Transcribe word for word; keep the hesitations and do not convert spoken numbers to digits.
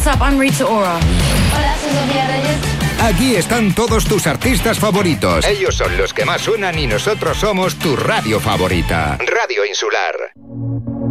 what's up? I'm Rita Ora. Hola, soy Sofía Reyes. Aquí están todos tus artistas favoritos. Ellos son los que más suenan y nosotros somos tu radio favorita. Radio Insular.